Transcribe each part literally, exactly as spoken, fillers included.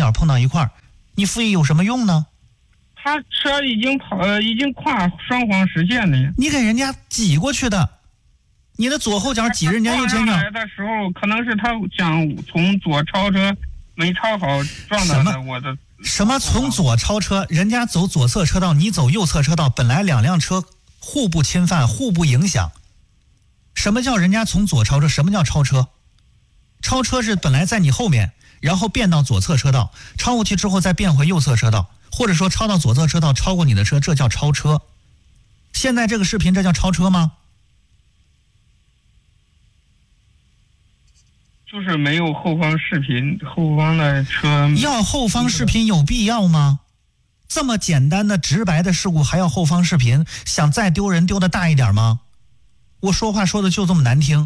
角碰到一块儿，你复议有什么用呢？ 他车已经跑，呃，已经跨双黄实线了呀。 你给人家挤过去的，你的左后脚挤人家右前脚。 来的时候，可能是他想从左超车，没超好撞到的我的。 什么从左超车？人家走左侧车道，你走右侧车道，本来两辆车互不侵犯，互不影响。什么叫人家从左超车？什么叫超车？超车是本来在你后面，然后变到左侧车道，超过去之后再变回右侧车道，或者说超到左侧车道超过你的车，这叫超车。现在这个视频这叫超车吗？ 就是没有后方视频，后方的车要后方视频有必要吗？这么简单的直白的事故还要后方视频，想再丢人丢的大一点吗？我说话说的就这么难听。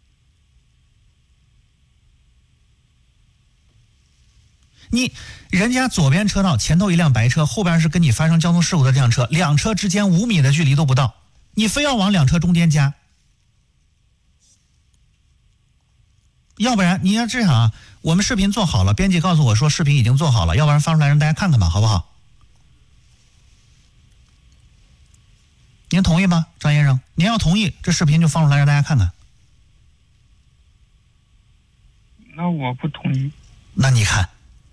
你人家左边车道前头一辆白车，后边是跟你发生交通事故的这辆车，两车之间五米的距离都不到，你非要往两车中间加。要不然你要这样啊，我们视频做好了，编辑告诉我说视频已经做好了，要不然发出来让大家看看吧，好不好？您同意吗，张先生？您要同意，这视频就放出来让大家看看。 那我不同意。 那你看，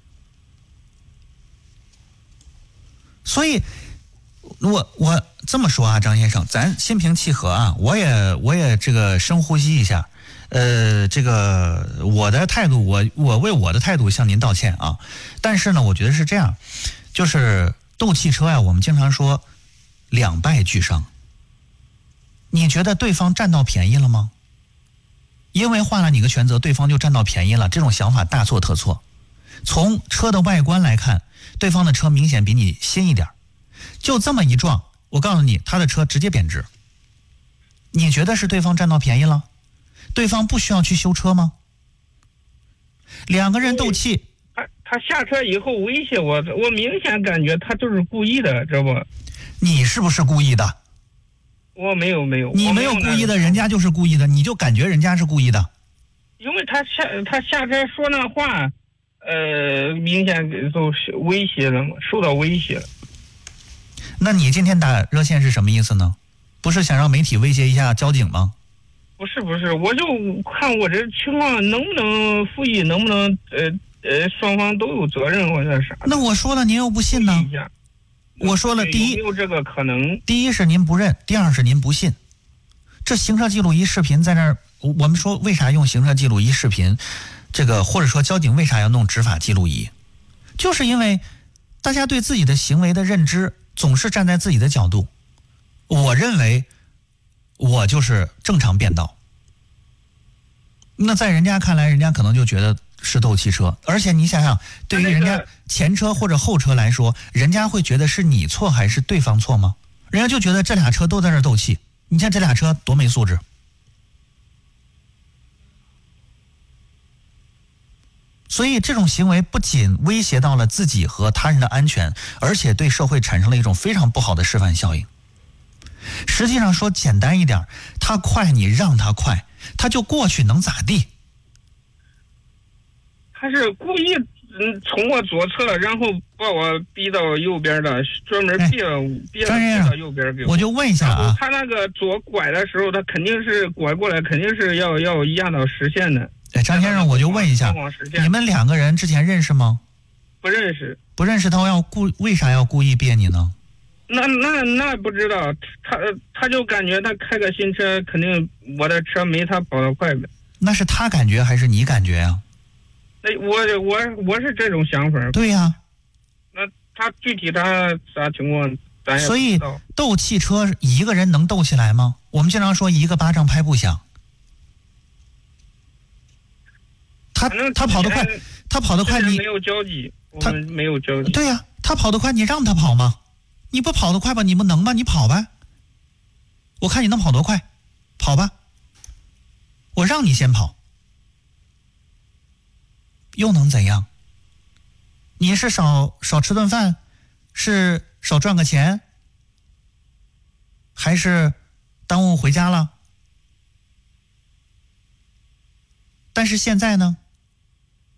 所以我我这么说啊，张先生，咱心平气和啊，我也我也这个深呼吸一下。呃，这个我的态度，我我为我的态度向您道歉啊。但是呢，我觉得是这样，就是斗汽车呀、啊，我们经常说两败俱伤。你觉得对方占到便宜了吗？因为换了你个权责，对方就占到便宜了，这种想法大错特错。从车的外观来看，对方的车明显比你新一点，就这么一撞，我告诉你，他的车直接贬值。你觉得是对方占到便宜了？对方不需要去修车吗？两个人斗气， 他他下车以后威胁我，我明显感觉他就是故意的，知道不？ 你是不是故意的？ 我没有没有， 你没有故意的，人家就是故意的，你就感觉人家是故意的。 因为他下他下车说那话，呃，明显都是威胁了嘛，受到威胁了。 那你今天打热线是什么意思呢？不是想让媒体威胁一下交警吗？ 不是不是，我就看我这情况能不能复议，能不能呃呃双方都有责任或者啥。 那我说了您又不信呢？我说了，第一有没有这个可能？ 第一是您不认，第二是您不信。这行车记录仪视频在那儿，我们说为啥用行车记录仪视频？这个或者说交警为啥要弄执法记录仪？就是因为大家对自己的行为的认知总是站在自己的角度。我认为我就是正常变道，那在人家看来，人家可能就觉得是斗汽车。而且你想想，对于人家前车或者后车来说，人家会觉得是你错还是对方错吗？人家就觉得这俩车都在这斗气，你看这俩车多没素质。所以这种行为不仅威胁到了自己和他人的安全，而且对社会产生了一种非常不好的示范效应。实际上说简单一点，他快你让他快，他就过去能咋地？ 他是故意嗯从我左侧，然后把我逼到右边的，专门逼了、哎、逼了逼到右边给我。 我就问一下啊， 他那个左拐的时候，他肯定是拐过来，肯定是要要压到实线的。 哎，张先生，我就问一下，你们两个人之前认识吗？ 不认识。 不认识，他要故为啥要故意别你呢？ 那那那不知道，他他就感觉他开个新车，肯定我的车没他跑得快呗。 那是他感觉还是你感觉呀、啊？ 那我我我是这种想法。 对呀、啊。 那他具体他啥情况咱也不知道。 所以斗汽车一个人能斗起来吗？我们经常说一个巴掌拍不响。他他跑得快，他跑得快，你没有交集，我们没有交集。 对呀、啊，他跑得快，你让他跑吗？你不跑得快吧？你不能吧？你跑吧，我看你能跑多快，跑吧。我让你先跑，又能怎样？你是少少吃顿饭，是少赚个钱，还是耽误回家了？但是现在呢？